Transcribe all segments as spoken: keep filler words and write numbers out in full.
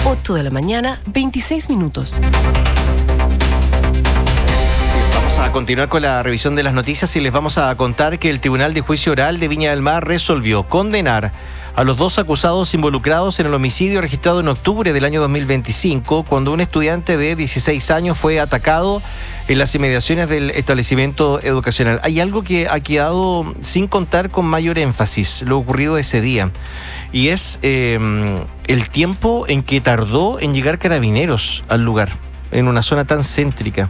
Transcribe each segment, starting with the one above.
ocho de la mañana, veintiséis minutos. Vamos a continuar con la revisión de las noticias y les vamos a contar que el Tribunal de Juicio Oral de Viña del Mar resolvió condenar a los dos acusados involucrados en el homicidio registrado en octubre del año dos mil veinticinco, cuando un estudiante de dieciséis años fue atacado en las inmediaciones del establecimiento educacional. Hay algo que ha quedado sin contar con mayor énfasis, lo ocurrido ese día, y es eh, el tiempo en que tardó en llegar Carabineros al lugar, en una zona tan céntrica.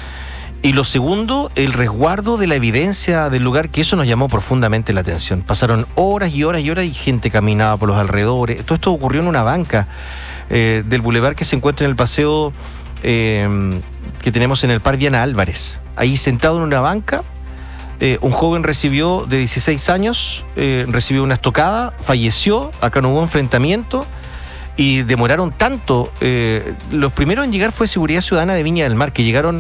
Y lo segundo, el resguardo de la evidencia del lugar, que eso nos llamó profundamente la atención. Pasaron horas y horas y horas y gente caminaba por los alrededores. Todo esto ocurrió en una banca eh, del bulevar que se encuentra en el paseo eh, que tenemos en el Par Viana Álvarez. Ahí sentado en una banca, eh, un joven recibió, de dieciséis años, eh, recibió una estocada, falleció, acá no hubo enfrentamiento. Y demoraron tanto. Eh, los primeros en llegar fue Seguridad Ciudadana de Viña del Mar, que llegaron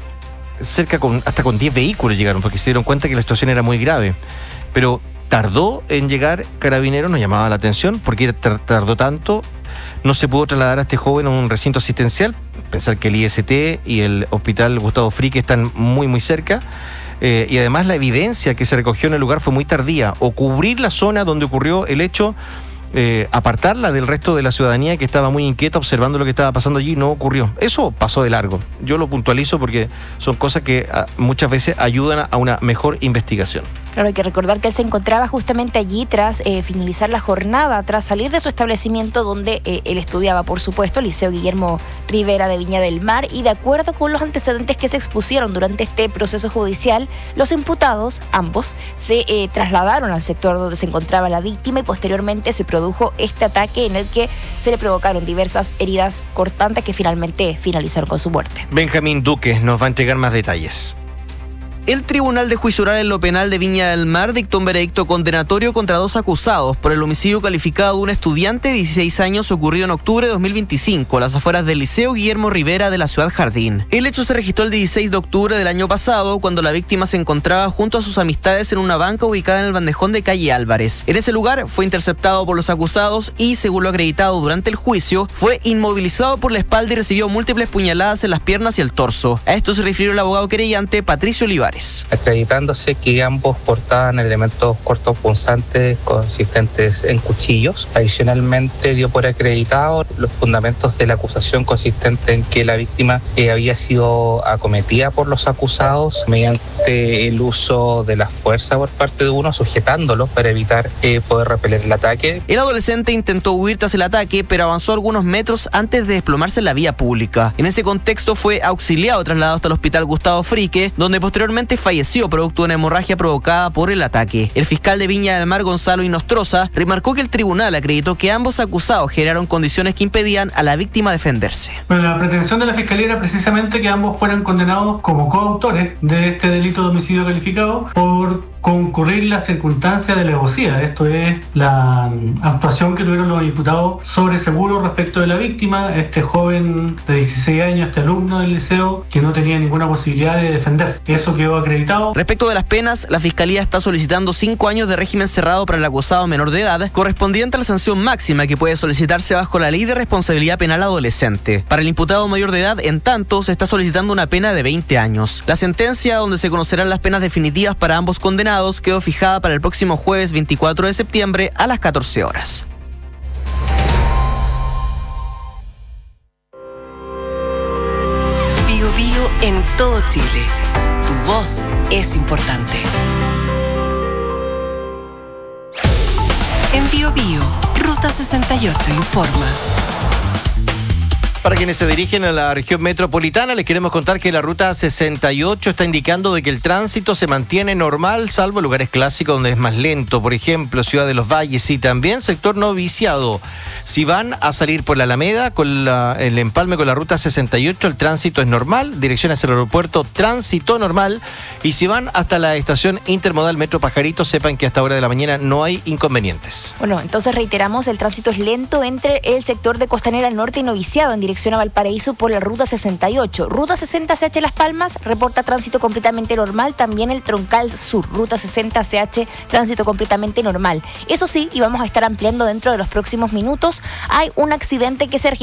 cerca con, hasta con diez vehículos llegaron, porque se dieron cuenta que la situación era muy grave. Pero tardó en llegar Carabineros, nos llamaba la atención, porque tardó tanto. No se pudo trasladar a este joven a un recinto asistencial. Pensar que el I S T y el Hospital Gustavo Fricke están muy, muy cerca. Eh, y además la evidencia que se recogió en el lugar fue muy tardía. O cubrir la zona donde ocurrió el hecho, Eh, apartarla del resto de la ciudadanía que estaba muy inquieta observando lo que estaba pasando allí, no ocurrió. Eso pasó de largo. Yo lo puntualizo porque son cosas que a, muchas veces ayudan a una mejor investigación. Claro, hay que recordar que él se encontraba justamente allí tras eh, finalizar la jornada, tras salir de su establecimiento donde eh, él estudiaba, por supuesto, el Liceo Guillermo Rivera de Viña del Mar, y de acuerdo con los antecedentes que se expusieron durante este proceso judicial, los imputados, ambos, se eh, trasladaron al sector donde se encontraba la víctima y posteriormente se produjo este ataque en el que se le provocaron diversas heridas cortantes que finalmente finalizaron con su muerte. Benjamín Duque nos va a entregar más detalles. El Tribunal de Juicio Oral en lo Penal de Viña del Mar dictó un veredicto condenatorio contra dos acusados por el homicidio calificado de un estudiante de dieciséis años ocurrido en octubre de dos mil veinticinco a las afueras del Liceo Guillermo Rivera de la ciudad Jardín. El hecho se registró el dieciséis de octubre del año pasado, cuando la víctima se encontraba junto a sus amistades en una banca ubicada en el bandejón de calle Álvarez. En ese lugar fue interceptado por los acusados y, según lo acreditado durante el juicio, fue inmovilizado por la espalda y recibió múltiples puñaladas en las piernas y el torso. A esto se refirió el abogado querellante Patricio Olivares. Acreditándose que ambos portaban elementos cortopunzantes consistentes en cuchillos. Adicionalmente dio por acreditado los fundamentos de la acusación consistente en que la víctima eh, había sido acometida por los acusados mediante el uso de la fuerza por parte de uno, sujetándolo para evitar eh, poder repeler el ataque. El adolescente intentó huir tras el ataque, pero avanzó algunos metros antes de desplomarse en la vía pública. En ese contexto fue auxiliado, trasladado hasta el Hospital Gustavo Fricke, donde posteriormente falleció producto de una hemorragia provocada por el ataque. El fiscal de Viña del Mar, Gonzalo Inostroza, remarcó que el tribunal acreditó que ambos acusados generaron condiciones que impedían a la víctima defenderse. Bueno, la pretensión de la fiscalía era precisamente que ambos fueran condenados como coautores de este delito de homicidio calificado por concurrir la circunstancia de alevosía. Esto es la actuación que tuvieron los imputados sobre seguro respecto de la víctima, este joven de dieciséis años, este alumno del liceo, que no tenía ninguna posibilidad de defenderse. Eso quedó acreditado. Respecto de las penas, la Fiscalía está solicitando cinco años de régimen cerrado para el acusado menor de edad, correspondiente a la sanción máxima que puede solicitarse bajo la Ley de Responsabilidad Penal Adolescente. Para el imputado mayor de edad, en tanto, se está solicitando una pena de veinte años. La sentencia, donde se conocerán las penas definitivas para ambos condenados, quedó fijada para el próximo jueves veinticuatro de septiembre a las catorce horas. Bio Bio en todo Chile. Tu voz es importante. En Bio Bio, Ruta sesenta y ocho informa. Para quienes se dirigen a la región metropolitana, les queremos contar que la ruta sesenta y ocho está indicando de que el tránsito se mantiene normal, salvo lugares clásicos donde es más lento, por ejemplo, Ciudad de los Valles y también sector no viciado. Si van a salir por la Alameda, con la, el empalme con la ruta sesenta y ocho, el tránsito es normal, dirección hacia el aeropuerto, tránsito normal, y si van hasta la estación intermodal Metro Pajarito, sepan que hasta hora de la mañana no hay inconvenientes. Bueno, entonces reiteramos, el tránsito es lento entre el sector de Costanera Norte y Noviciado en dirección a Valparaíso por la ruta sesenta y ocho. Ruta sesenta C H Las Palmas reporta tránsito completamente normal, también el Troncal Sur, ruta sesenta C H, tránsito completamente normal. Eso sí, y vamos a estar ampliando dentro de los próximos minutos, hay un accidente que se registró